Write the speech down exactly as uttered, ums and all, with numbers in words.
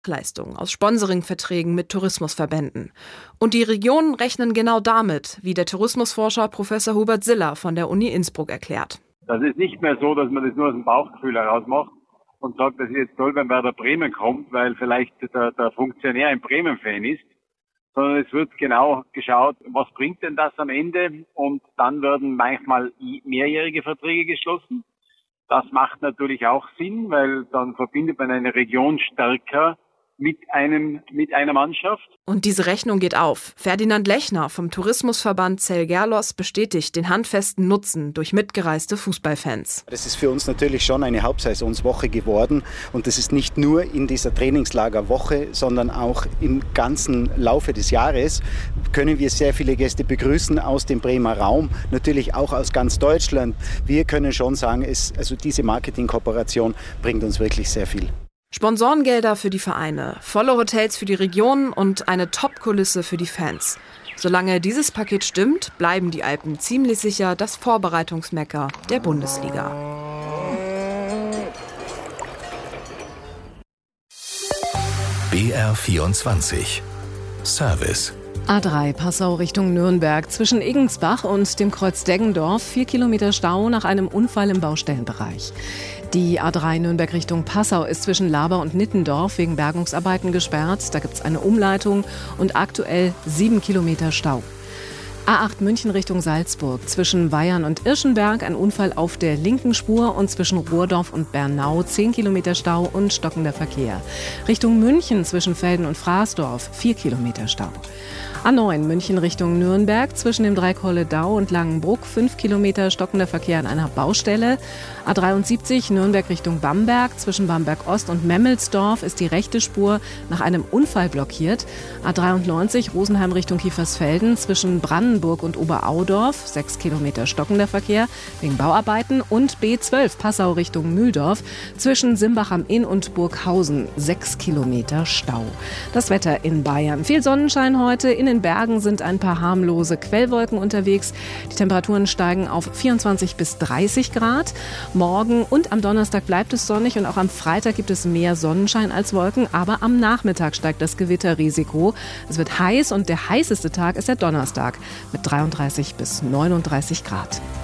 Leistungen aus Sponsoringverträgen mit Tourismusverbänden. Und die Regionen rechnen genau damit, wie der Tourismusforscher Professor Hubert Siller von der Uni Innsbruck erklärt. Das ist nicht mehr so, dass man das nur aus dem Bauchgefühl heraus macht und sagt, das ist jetzt toll, wenn Werder Bremen kommt, weil vielleicht der, der Funktionär ein Bremen-Fan ist, sondern es wird genau geschaut, was bringt denn das am Ende, und dann werden manchmal mehrjährige Verträge geschlossen. Das macht natürlich auch Sinn, weil dann verbindet man eine Region stärker mit einem, mit einer Mannschaft. Und diese Rechnung geht auf. Ferdinand Lechner vom Tourismusverband Zell-Gerlos bestätigt den handfesten Nutzen durch mitgereiste Fußballfans. Das ist für uns natürlich schon eine Hauptsaisonswoche geworden, und das ist nicht nur in dieser Trainingslagerwoche, sondern auch im ganzen Laufe des Jahres können wir sehr viele Gäste begrüßen aus dem Bremer Raum, natürlich auch aus ganz Deutschland. Wir können schon sagen, es, also diese Marketingkooperation bringt uns wirklich sehr viel. Sponsorengelder für die Vereine, volle Hotels für die Regionen und eine Top-Kulisse für die Fans. Solange dieses Paket stimmt, bleiben die Alpen ziemlich sicher das Vorbereitungsmekka der Bundesliga. B R vierundzwanzig Service. A drei Passau Richtung Nürnberg. Zwischen Eggensbach und dem Kreuz Deggendorf vier Kilometer Stau nach einem Unfall im Baustellenbereich. Die A drei Nürnberg Richtung Passau ist zwischen Laber und Nittendorf wegen Bergungsarbeiten gesperrt. Da gibt es eine Umleitung und aktuell sieben Kilometer Stau. A acht München Richtung Salzburg. Zwischen Weyern und Irschenberg ein Unfall auf der linken Spur und zwischen Ruhrdorf und Bernau zehn Kilometer Stau und stockender Verkehr. Richtung München zwischen Velden und Fraßdorf vier Kilometer Stau. A neun München Richtung Nürnberg zwischen dem Dreikolledau und Langenbruck fünf Kilometer stockender Verkehr an einer Baustelle. A dreiundsiebzig Nürnberg Richtung Bamberg zwischen Bamberg Ost und Memmelsdorf ist die rechte Spur nach einem Unfall blockiert. A dreiundneunzig Rosenheim Richtung Kiefersfelden zwischen Brandenburg und Oberaudorf sechs Kilometer stockender Verkehr wegen Bauarbeiten. Und B zwölf Passau Richtung Mühldorf zwischen Simbach am Inn und Burghausen sechs Kilometer Stau. Das Wetter in Bayern. Viel Sonnenschein heute. In den Bergen sind ein paar harmlose Quellwolken unterwegs. Die Temperaturen steigen auf vierundzwanzig bis dreißig Grad. Morgen und am Donnerstag bleibt es sonnig und auch am Freitag gibt es mehr Sonnenschein als Wolken. Aber am Nachmittag steigt das Gewitterrisiko. Es wird heiß und der heißeste Tag ist der Donnerstag mit dreiunddreißig bis neununddreißig Grad.